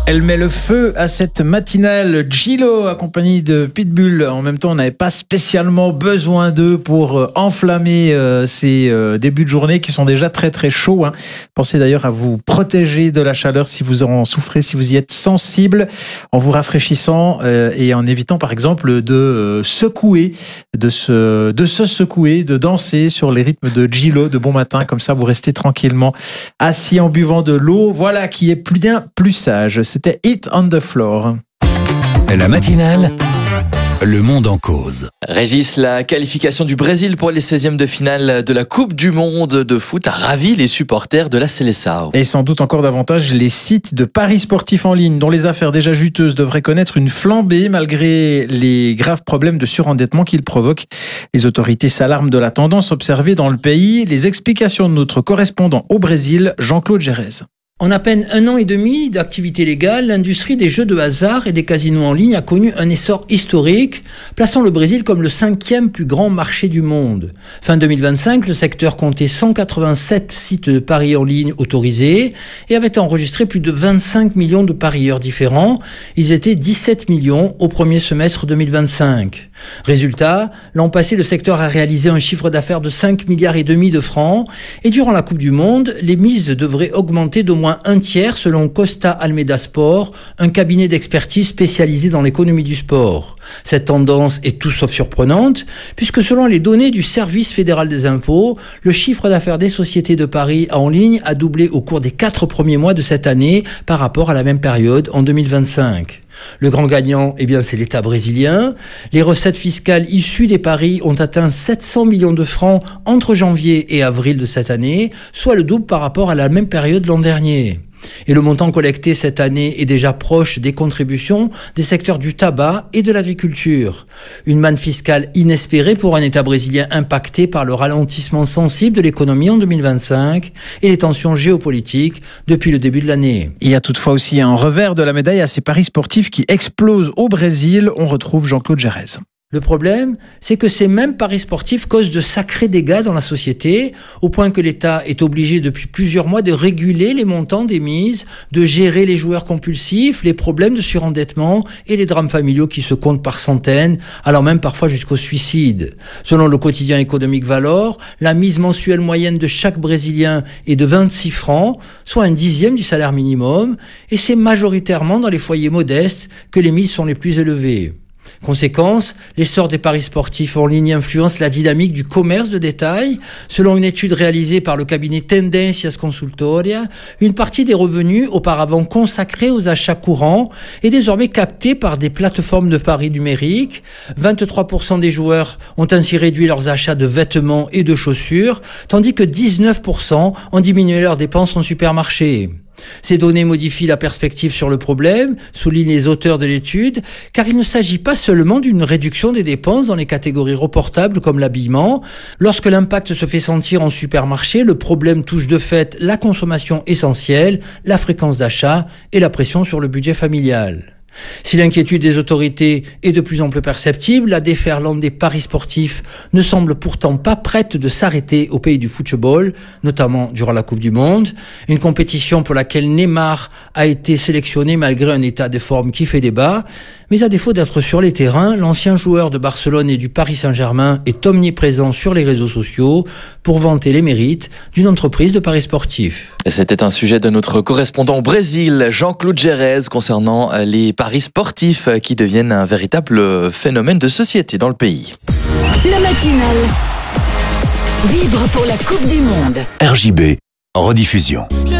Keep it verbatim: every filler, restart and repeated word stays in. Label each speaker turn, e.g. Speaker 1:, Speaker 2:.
Speaker 1: Elle met le feu à cette matinale. Gillo, accompagné de Pitbull. En même temps, on n'avait pas spécialement besoin d'eux pour enflammer euh, ces euh, débuts de journée qui sont déjà très très chauds. Hein. Pensez d'ailleurs à vous protéger de la chaleur si vous en souffrez, si vous y êtes sensible, en vous rafraîchissant euh, et en évitant par exemple de euh, secouer, de se, de se secouer, de danser sur les rythmes de Gillo de bon matin. Comme ça, vous restez tranquillement assis en buvant de l'eau. Voilà qui est plus bien plus sage. C'était Hit on the Floor.
Speaker 2: La matinale, le monde en cause.
Speaker 3: Régis, la qualification du Brésil pour les seizièmes de finale de la Coupe du Monde de foot a ravi les supporters de la Seleção.
Speaker 1: Et sans doute encore davantage les sites de paris sportifs en ligne, dont les affaires déjà juteuses devraient connaître une flambée malgré les graves problèmes de surendettement qu'ils provoquent. Les autorités s'alarment de la tendance observée dans le pays. Les explications de notre correspondant au Brésil, Jean-Claude Gérez.
Speaker 4: En à peine un an et demi d'activité légale, l'industrie des jeux de hasard et des casinos en ligne a connu un essor historique, plaçant le Brésil comme le cinquième plus grand marché du monde. Fin deux mille vingt-cinq, le secteur comptait cent quatre-vingt-sept sites de paris en ligne autorisés et avait enregistré plus de vingt-cinq millions de parieurs différents. Ils étaient dix-sept millions au premier semestre deux mille vingt-cinq. Résultat, l'an passé, le secteur a réalisé un chiffre d'affaires de cinq milliards et demi de francs et durant la Coupe du Monde, les mises devraient augmenter d'au moins un tiers selon Costa Almeida Sport, un cabinet d'expertise spécialisé dans l'économie du sport. Cette tendance est tout sauf surprenante, puisque selon les données du Service fédéral des impôts, le chiffre d'affaires des sociétés de paris en ligne a doublé au cours des quatre premiers mois de cette année par rapport à la même période en deux mille vingt-cinq. Le grand gagnant, eh bien, c'est l'État brésilien. Les recettes fiscales issues des paris ont atteint sept cents millions de francs entre janvier et avril de cette année, soit le double par rapport à la même période l'an dernier. Et le montant collecté cette année est déjà proche des contributions des secteurs du tabac et de l'agriculture. Une manne fiscale inespérée pour un État brésilien impacté par le ralentissement sensible de l'économie en deux mille vingt-cinq et les tensions géopolitiques depuis le début de l'année.
Speaker 1: Il y a toutefois aussi un revers de la médaille à ces paris sportifs qui explosent au Brésil. On retrouve Jean-Claude Gérez.
Speaker 4: Le problème, c'est que ces mêmes paris sportifs causent de sacrés dégâts dans la société, au point que l'État est obligé depuis plusieurs mois de réguler les montants des mises, de gérer les joueurs compulsifs, les problèmes de surendettement et les drames familiaux qui se comptent par centaines, allant même parfois jusqu'au suicide. Selon le quotidien économique Valor, la mise mensuelle moyenne de chaque Brésilien est de vingt-six francs, soit un dixième du salaire minimum, et c'est majoritairement dans les foyers modestes que les mises sont les plus élevées. Conséquence, l'essor des paris sportifs en ligne influence la dynamique du commerce de détail. Selon une étude réalisée par le cabinet Tendências Consultoria, une partie des revenus auparavant consacrés aux achats courants est désormais captée par des plateformes de paris numériques. vingt-trois pour cent des joueurs ont ainsi réduit leurs achats de vêtements et de chaussures, tandis que dix-neuf pour cent ont diminué leurs dépenses en supermarché. Ces données modifient la perspective sur le problème, soulignent les auteurs de l'étude, car il ne s'agit pas seulement d'une réduction des dépenses dans les catégories reportables comme l'habillement. Lorsque l'impact se fait sentir en supermarché, le problème touche de fait la consommation essentielle, la fréquence d'achat et la pression sur le budget familial. Si l'inquiétude des autorités est de plus en plus perceptible, la déferlante des paris sportifs ne semble pourtant pas prête de s'arrêter au pays du football, notamment durant la Coupe du Monde, une compétition pour laquelle Neymar a été sélectionné malgré un état de forme qui fait débat. Mais à défaut d'être sur les terrains, l'ancien joueur de Barcelone et du Paris Saint-Germain est omniprésent sur les réseaux sociaux pour vanter les mérites d'une entreprise de paris sportifs.
Speaker 3: C'était un sujet de notre correspondant au Brésil, Jean-Claude Gérez, concernant les paris sportifs qui deviennent un véritable phénomène de société dans le pays.
Speaker 5: La matinale vibre pour la Coupe du Monde.
Speaker 2: R J B, en rediffusion.
Speaker 6: Je